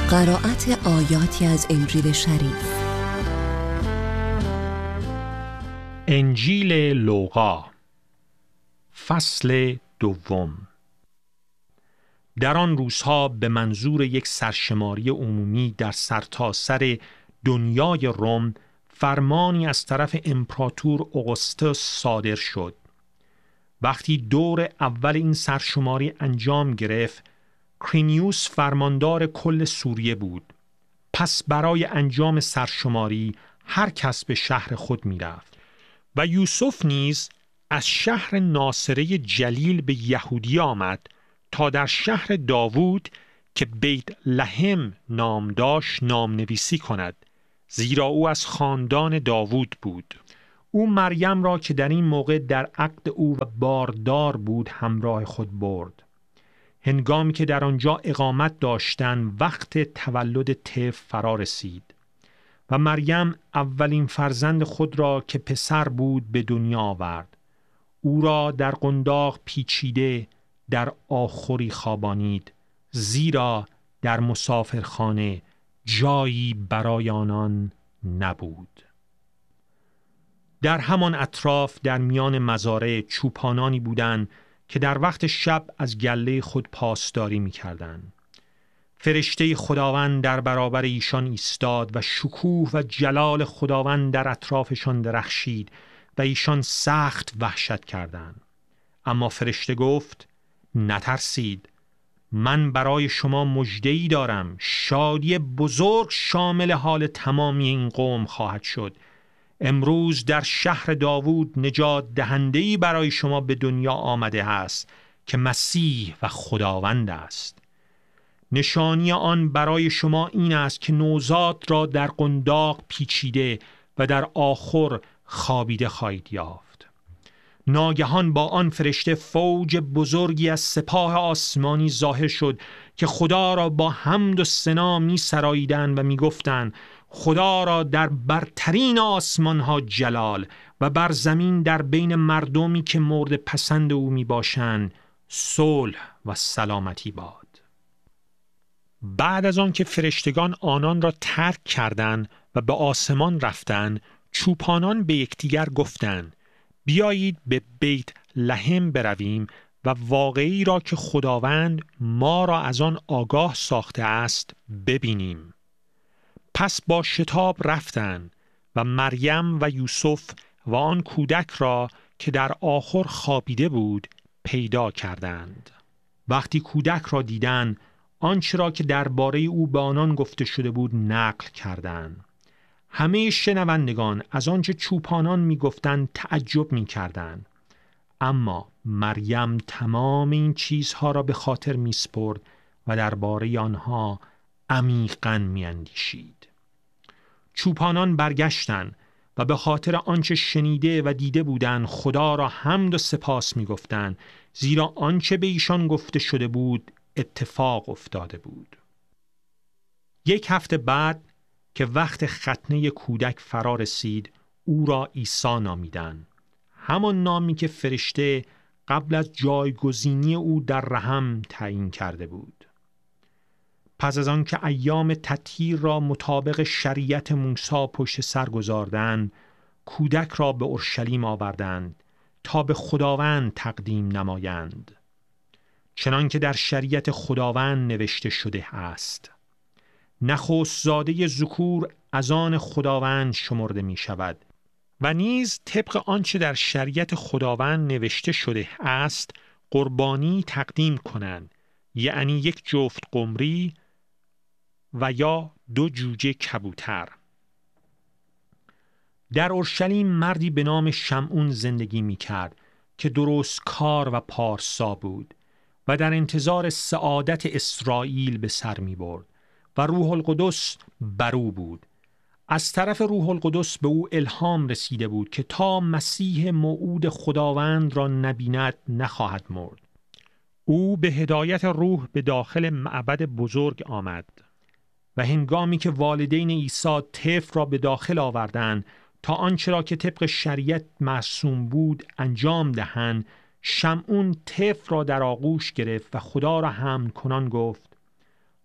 قرائت آیاتی از انجیل شریف. انجیل لوقا فصل دوم. در آن روزها به منظور یک سرشماری عمومی در سرتاسر دنیای روم فرمانی از طرف امپراتور اوگوستوس صادر شد. وقتی دور اول این سرشماری انجام گرفت، کرینیوس فرماندار کل سوریه بود. پس برای انجام سرشماری هر کس به شهر خود می رفت و یوسف نیز از شهر ناصره جلیل به یهودی آمد تا در شهر داوود که بیت لحم نام داشت نام نویسی کند، زیرا او از خاندان داوود بود. او مریم را که در این موقع در عقد او و باردار بود همراه خود برد. هنگامی که در آنجا اقامت داشتند وقت تولد طفل فرا رسید و مریم اولین فرزند خود را که پسر بود به دنیا آورد. او را در قنداق پیچیده در آخری خوابانید، زیرا در مسافرخانه جایی برای آنان نبود. در همان اطراف در میان مزارع چوپانانی بودند که در وقت شب از گله خود پاسداری می‌کردند. فرشته خداوند در برابر ایشان ایستاد و شکوه و جلال خداوند در اطرافشان درخشید و ایشان سخت وحشت کردند. اما فرشته گفت: نترسید، من برای شما مژده‌ای دارم. شادی بزرگ شامل حال تمامی این قوم خواهد شد. امروز در شهر داوود نجات دهنده‌ای برای شما به دنیا آمده است که مسیح و خداوند است. نشانی آن برای شما این است که نوزاد را در قنداق پیچیده و در آخر خوابیده خواهید یافت. ناگهان با آن فرشته فوج بزرگی از سپاه آسمانی ظاهر شد که خدا را با حمد و ثنا می سراییدند و می گفتند: خدا را در برترین آسمان ها جلال و بر زمین در بین مردمی که مورد پسند او می باشند صلح و سلامتی باد. بعد از آن که فرشتگان آنان را ترک کردند و به آسمان رفتند، چوپانان به یکدیگر گفتند: بیایید به بیت لحم برویم و واقعی را که خداوند ما را از آن آگاه ساخته است ببینیم. پس با شتاب رفتند و مریم و یوسف و آن کودک را که در آخر خوابیده بود پیدا کردند. وقتی کودک را دیدند، آنچه را که درباره او به آنان گفته شده بود نقل کردند. همه شنوندگان از آنچه چوپانان می‌گفتند تعجب می‌کردند. اما مریم تمام این چیزها را به خاطر می‌سپرد و درباره آنها عمیقاً می‌اندیشید. چوپانان برگشتند و به خاطر آنچه شنیده و دیده بودند خدا را حمد و سپاس می‌گفتند، زیرا آنچه به ایشان گفته شده بود اتفاق افتاده بود. یک هفته بعد که وقت ختنه کودک فرا رسید، او را عیسی نامیدند، همان نامی که فرشته قبل از جایگزینی او در رحم تعیین کرده بود. پس از آن که ایام تطهیر را مطابق شریعت موسی پشت سر گذاردند، کودک را به اورشلیم آوردند تا به خداوند تقدیم نمایند، چنان که در شریعت خداوند نوشته شده است: نخست زاده ذکور از آن خداوند شمرده می شود. و نیز طبق آنچه در شریعت خداوند نوشته شده است قربانی تقدیم کنند، یعنی یک جفت قمری و یا 2 جوجه کبوتر. در اورشلیم مردی به نام شمعون زندگی می کرد که درست کار و پارسا بود و در انتظار سعادت اسرائیل به سر می برد و روح القدس بر او بود. از طرف روح القدس به او الهام رسیده بود که تا مسیح موعود خداوند را نبیند نخواهد مرد. او به هدایت روح به داخل معبد بزرگ آمد و هنگامی که والدین عیسی طفل را به داخل آوردند تا آنچه را که طبق شریعت مرسوم بود انجام دهند، شمعون طفل را در آغوش گرفت و خدا را حمد کنان گفت: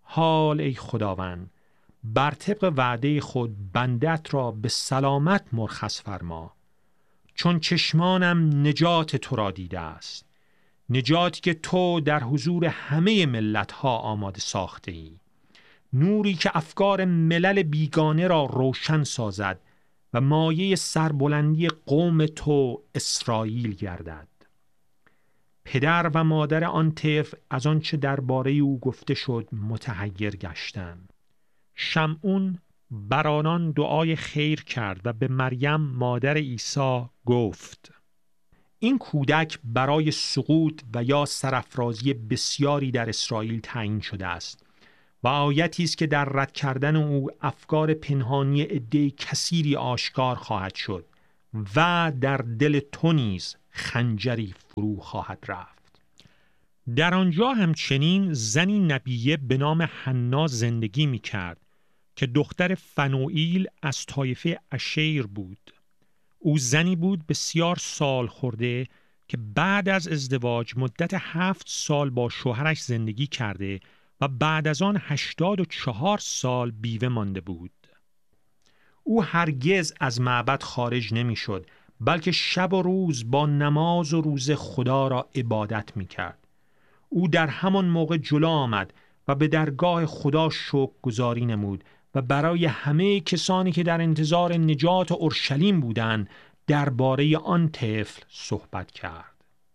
حال ای خداوند، بر طبق وعده خود بندت را به سلامت مرخص فرما، چون چشمانم نجات تو را دیده است، نجاتی که تو در حضور همه ملت‌ها آماده ساخته ای، نوری که افکار ملل بیگانه را روشن سازد و مایه سربلندی قوم تو اسرائیل گردد. پدر و مادر آن طفل از آنچه درباره او گفته شد متحیر گشتند. شمعون بر آنان دعای خیر کرد و به مریم مادر عیسی گفت: این کودک برای سقوط و یا سرافرازی بسیاری در اسرائیل تعیین شده است و آیتی است که در رد کردن او افکار پنهانی عده کثیری آشکار خواهد شد و در دل تو نیز خنجری فرو خواهد رفت. در آنجا همچنین زنی نبیه به نام حنا زندگی می کرد که دختر فنوئیل از طایفه اشیر بود. او زنی بود بسیار سال خورده که بعد از ازدواج مدت 7 سال با شوهرش زندگی کرده و بعد از آن 84 سال بیوه مانده بود. او هرگز از معبد خارج نمی شد، بلکه شب و روز با نماز و روزه خدا را عبادت می کرد. او در همان موقع جلو آمد و به درگاه خدا شکرگزاری نمود و برای همه کسانی که در انتظار نجات اورشلیم بودند درباره آن طفل صحبت کرد.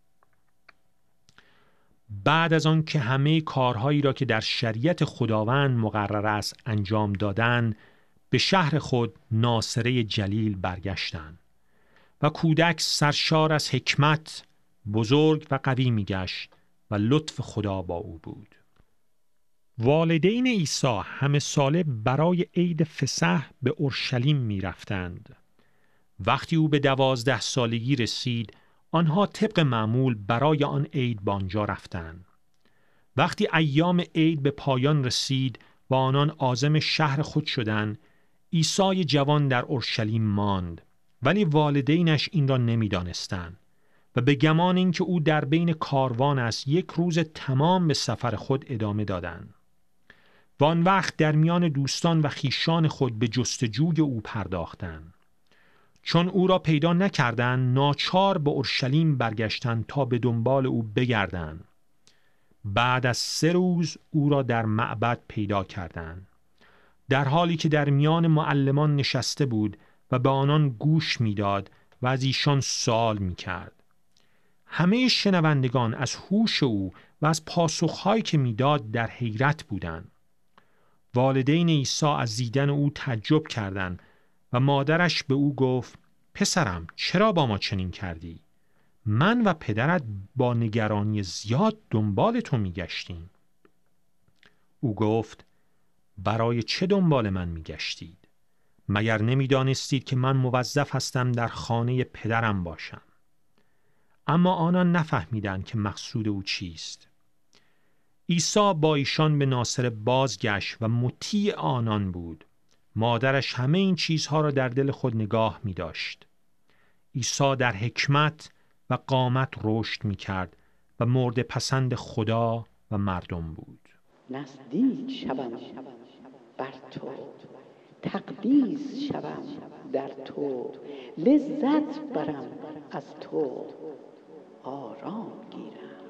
بعد از آن که همه کارهایی را که در شریعت خداوند مقرر است انجام دادند، به شهر خود ناصره جلیل برگشتند و کودک سرشار از حکمت بزرگ و قوی می‌گشت و لطف خدا با او بود. والدین عیسی همه ساله برای عید فسح به اورشلیم می رفتند. وقتی او به 12 سالگی رسید، آنها طبق معمول برای آن عید به آنجا رفتند. وقتی ایام عید به پایان رسید و آنان عازم شهر خود شدند، عیسی جوان در اورشلیم ماند، ولی والدینش این را نمی‌دانستند و به گمان اینکه او در بین کاروان است، یک روز تمام به سفر خود ادامه دادند. و آن وقت در میان دوستان و خیشان خود به جستجوی او پرداختند. چون او را پیدا نکردند، ناچار به اورشلیم برگشتند تا به دنبال او بگردند. بعد از 3 روز او را در معبد پیدا کردند، در حالی که در میان معلمان نشسته بود و به آنان گوش میداد و از ایشان سوال میکرد. همه شنوندگان از هوش او و از پاسخهایی که میداد در حیرت بودند. والدین عیسی از دیدن او تعجب کردند و مادرش به او گفت: پسرم، چرا با ما چنین کردی؟ من و پدرت با نگرانی زیاد دنبال تو میگشتیم. او گفت: برای چه دنبال من میگشتید؟ مگر نمیدانستید که من موظف هستم در خانه پدرم باشم؟ اما آنان نفهمیدند که مقصود او چیست. عیسی با ایشان به ناصره بازگشت و مطیع آنان بود. مادرش همه این چیزها را در دل خود نگاه می داشت. عیسی در حکمت و قامت رشد می کرد و مورد پسند خدا و مردم بود. نزدیک شوم بر تو، تقدیس شوم در تو، لذت برم از تو، آرام گیرم